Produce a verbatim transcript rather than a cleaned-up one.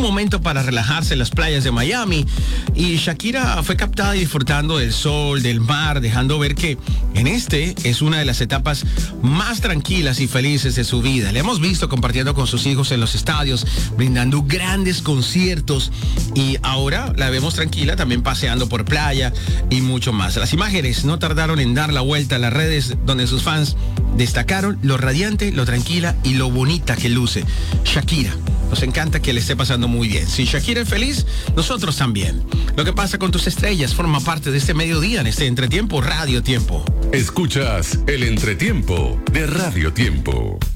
momento para relajarse en las playas de Miami. Y Shakira fue captada y disfrutando del sol, del mar, dejando ver que en este es una de las etapas más tranquilas y felices de su vida. Le hemos visto compartiendo con sus hijos en los estadios, brindando grandes conciertos, y ahora la vemos tranquila también paseando por playa y mucho más. Las imágenes no tardaron en dar la vuelta a las redes, donde sus fans destacaron lo radiante, lo tranquila y lo bonita que luce Shakira. Nos encanta que le esté pasando muy bien. Si Shakira es feliz, nosotros también. Lo que pasa con tus estrellas forma parte de este mediodía en este Entretiempo Radio Tiempo. Escuchas el Entretiempo de Radio Tiempo.